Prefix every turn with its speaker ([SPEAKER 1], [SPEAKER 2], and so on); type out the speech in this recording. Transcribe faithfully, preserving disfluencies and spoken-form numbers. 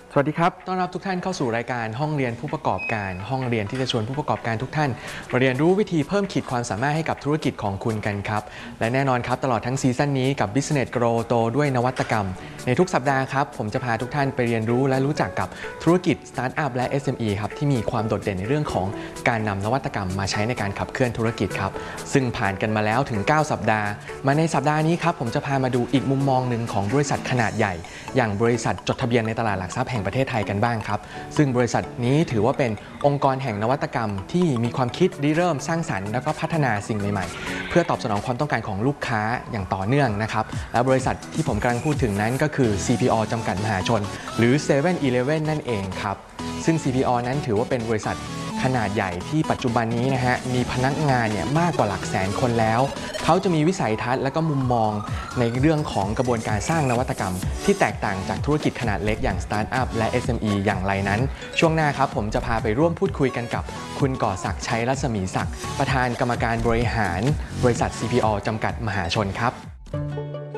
[SPEAKER 1] สวัสดีครับต้อนรับทุกท่านเข้าสู่รายการห้องเรียนผู้ประกอบการห้องเรียนที่จะชวนผู้ประกอบการทุกท่านมาเรียนรู้วิธีเพิ่มขีดความสามารถให้กับธุรกิจของคุณกันครับและแน่นอนครับตลอดทั้งซีซั่นนี้กับ Business Grow โตด้วยนวัตกรรมในทุกสัปดาห์ครับผมจะพาทุกท่านไปเรียนรู้และรู้จักกับธุรกิจสตาร์ทอัพและ เอส เอ็ม อี ครับที่มีความโดดเด่นในเรื่องของการนำนวัตกรรมมาใช้ในการขับเคลื่อนธุรกิจครับซึ่งผ่านกันมาแล้วถึงเก้าสัปดาห์มาในสัปดาห์นี้ครับผมจะพามาดูอีกมุมมองหนึ่งของบริษัทขนาดใหญ่อย่างบริษัทจดทะเบียนในตลาดหลักทรัพย์แห่งประเทศไทยกันบ้างครับซึ่งบริษัทนี้ถือว่าเป็นองค์กรแห่งนวัตกรรมที่มีความคิดริเริ่มสร้างสรรค์แล้วก็พัฒนาสิ่งใหม่ๆเพื่อตอบสนองความต้องการของลูกค้าอย่างต่อเนื่องนะครับและบริษัทที่ผมกำลังพูดถึงนั้นก็คือ ซี พี โอ จำกัดมหาชนหรือ เซเว่น อีเลฟเว่น นั่นเองครับซึ่ง ซี พี โอ นั้นถือว่าเป็นบริษัทขนาดใหญ่ที่ปัจจุบันนี้นะฮะมีพนักงานเนี่ยมากกว่าหลักแสนคนแล้วเขาจะมีวิสัยทัศน์และก็มุมมองในเรื่องของกระบวนการสร้างนวัตกรรมที่แตกต่างจากธุรกิจขนาดเล็กอย่างสตาร์ทอัพและ เอส เอ็ม อี อย่างไรนั้นช่วงหน้าครับผมจะพาไปร่วมพูดคุยกันกับคุณก่อศักดิ์ชัยรัศมีศักดิ์ประธานกรรมการบริหารบริษัท ซี พี โอ จำกัดมหาชนครับ